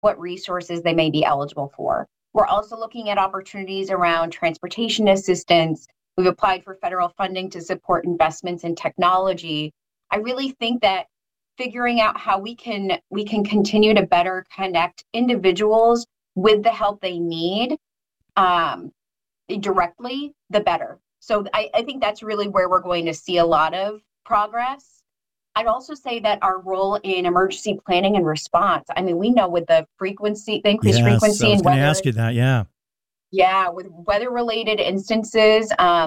what resources they may be eligible for. We're also looking at opportunities around transportation assistance. We've applied for federal funding to support investments in technology. I really think that figuring out how we can continue to better connect individuals with the help they need directly, the better. So I think that's really where we're going to see a lot of progress. I'd also say that our role in emergency planning and response, I mean, we know with the increased Yes, I frequency was and going to weather, ask you that. Yeah. with weather related instances,